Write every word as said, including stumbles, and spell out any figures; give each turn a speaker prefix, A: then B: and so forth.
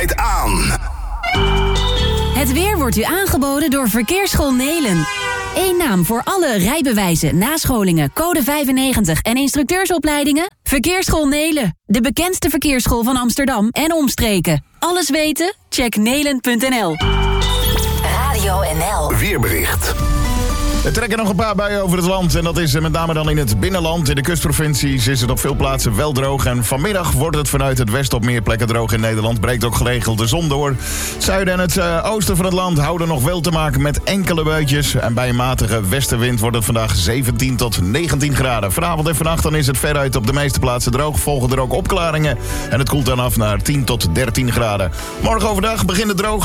A: tijd aan.
B: Het weer wordt u aangeboden door Verkeersschool Nelen. Eén naam voor alle rijbewijzen, nascholingen, code vijfennegentig en instructeursopleidingen? Verkeersschool Nelen, de bekendste verkeersschool van Amsterdam en omstreken. Alles weten? Check nelen punt n l.
C: Radio N L.
A: Weerbericht.
D: Er trekken nog een paar buien over het land en dat is met name dan in het binnenland. In de kustprovincies is het op veel plaatsen wel droog. En vanmiddag wordt het vanuit het westen op meer plekken droog in Nederland. Breekt ook geregeld de zon door. Het zuiden en het uh, oosten van het land houden nog wel te maken met enkele buitjes. En bij een matige westenwind wordt het vandaag zeventien tot negentien graden. Vanavond en vannacht dan is het veruit op de meeste plaatsen droog. Volgen er ook opklaringen. En het koelt dan af naar tien tot dertien graden. Morgen overdag begint het droog.